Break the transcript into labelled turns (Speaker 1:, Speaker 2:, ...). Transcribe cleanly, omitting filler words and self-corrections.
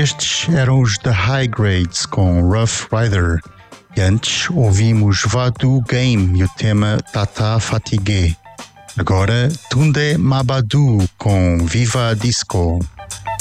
Speaker 1: Estes eram os The High Grades com Rough Rider. E antes ouvimos Vadu Game e o tema Tata Fatigue. Agora Tunde Mabadu com Viva Disco.